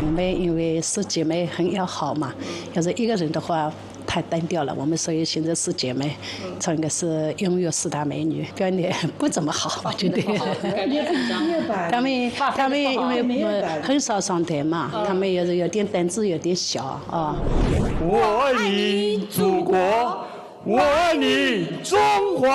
我们因为是姐妹很要好嘛，要是一个人的话太单调了。我们所以现在是姐妹，唱的是音乐四大美女，表演不怎么好，我觉得。他们因为很少上台嘛，他们也是有点胆子有点小啊。 我爱你祖国，我爱你中华。